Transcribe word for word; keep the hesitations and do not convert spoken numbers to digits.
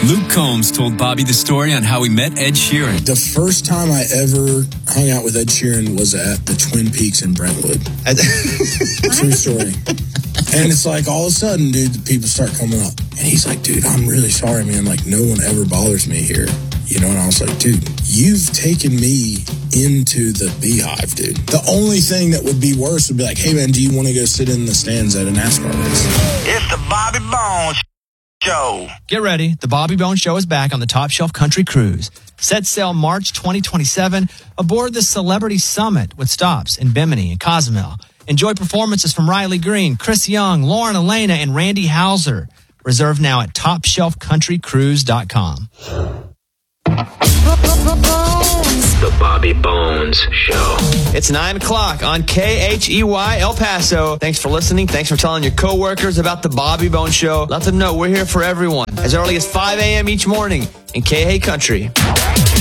Luke Combs told Bobby the story on how he met Ed Sheeran. The first time I ever hung out with Ed Sheeran was at the Twin Peaks in Brentwood. True story. And it's like, all of a sudden, dude, the people start coming up. And he's like, dude, I'm really sorry, man. Like, no one ever bothers me here. You know, and I was like, dude, you've taken me into the Beehive, dude. The only thing that would be worse would be like, hey, man, do you want to go sit in the stands at a NASCAR race? It's the Bobby Bones Show. Get ready. The Bobby Bones Show is back on the Top Shelf Country Cruise. Set sail March twenty twenty-seven aboard the Celebrity Summit with stops in Bimini and Cozumel. Enjoy performances from Riley Green, Chris Young, Lauren Elena, and Randy Hauser. Reserve now at top shelf country cruise dot com. The Bobby Bones Show. It's nine o'clock on K H E Y El Paso. Thanks for listening. Thanks for telling your coworkers about the Bobby Bones Show. Let them know we're here for everyone as early as five a.m. each morning in K H Country.